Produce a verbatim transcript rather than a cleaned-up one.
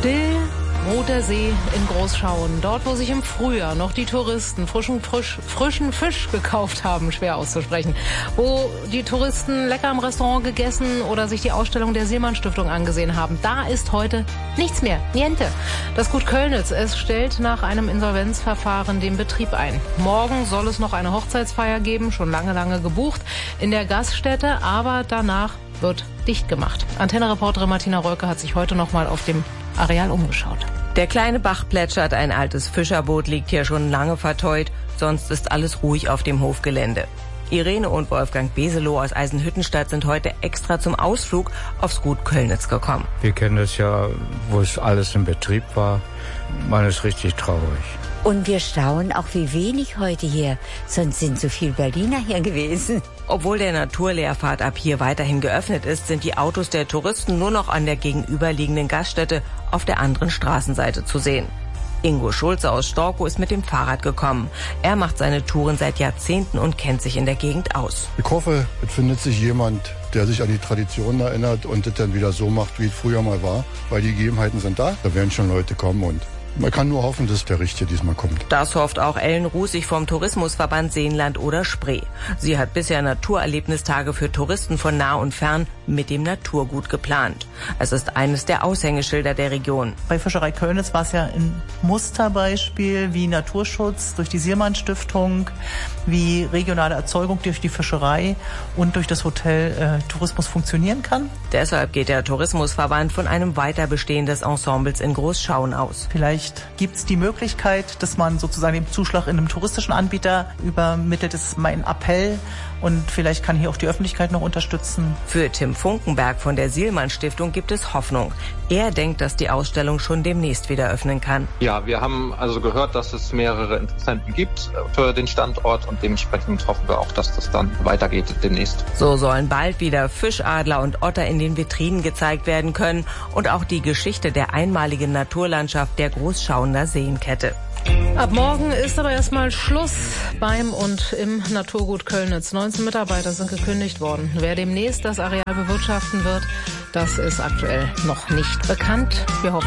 Still ruht der See in Großschauen. Dort, wo sich im Frühjahr noch die Touristen frischen, frisch, frischen Fisch gekauft haben, schwer auszusprechen. Wo die Touristen lecker im Restaurant gegessen oder sich die Ausstellung der Sielmann Stiftung angesehen haben. Da ist heute nichts mehr. Niente. Das Gut Kölnitz, es stellt nach einem Insolvenzverfahren den Betrieb ein. Morgen soll es noch eine Hochzeitsfeier geben, schon lange, lange gebucht, in der Gaststätte, aber danach wird dicht gemacht. Antenne-Reporterin Martina Rölke hat sich heute noch mal auf dem Areal umgeschaut. Der kleine Bach plätschert, ein altes Fischerboot liegt hier schon lange verteut, sonst ist alles ruhig auf dem Hofgelände. Irene und Wolfgang Beselow aus Eisenhüttenstadt sind heute extra zum Ausflug aufs Gut Kölnitz gekommen. Wir kennen das ja, wo es alles in Betrieb war. Man ist richtig traurig. Und wir staunen auch, wie wenig heute hier, sonst sind so viele Berliner hier gewesen. Obwohl der Naturlehrpfad ab hier weiterhin geöffnet ist, sind die Autos der Touristen nur noch an der gegenüberliegenden Gaststätte auf der anderen Straßenseite zu sehen. Ingo Schulze aus Storkow ist mit dem Fahrrad gekommen. Er macht seine Touren seit Jahrzehnten und kennt sich in der Gegend aus. Ich hoffe, es findet sich jemand, der sich an die Traditionen erinnert und es dann wieder so macht, wie es früher mal war. Weil die Gegebenheiten sind da, da werden schon Leute kommen und man kann nur hoffen, dass der Richtige diesmal kommt. Das hofft auch Ellen Rusig vom Tourismusverband Seenland oder Spree. Sie hat bisher Naturerlebnistage für Touristen von nah und fern mit dem Naturgut geplant. Es ist eines der Aushängeschilder der Region. Bei Fischerei Kölnitz war es ja ein Musterbeispiel, wie Naturschutz durch die Sielmann Stiftung, wie regionale Erzeugung durch die Fischerei und durch das Hotel äh, Tourismus funktionieren kann. Deshalb geht der Tourismusverband von einem Weiterbestehen des Ensembles in Großschauen aus. Vielleicht gibt es die Möglichkeit, dass man sozusagen den Zuschlag in einem touristischen Anbieter übermittelt. Das ist mein Appell und vielleicht kann hier auch die Öffentlichkeit noch unterstützen. Für Tim Funkenberg von der Sielmann Stiftung gibt es Hoffnung. Er denkt, dass die Ausstellung schon demnächst wieder öffnen kann. Ja, wir haben also gehört, dass es mehrere Interessenten gibt für den Standort und dementsprechend hoffen wir auch, dass das dann weitergeht demnächst. So sollen bald wieder Fischadler und Otter in den Vitrinen gezeigt werden können und auch die Geschichte der einmaligen Naturlandschaft der Großschauener Seenkette. Ab morgen ist aber erstmal Schluss beim und im Naturgut Kölnitz. neunzehn Mitarbeiter sind gekündigt worden. Wer demnächst das Areal bewirtschaften wird, das ist aktuell noch nicht bekannt. Wir hoffen,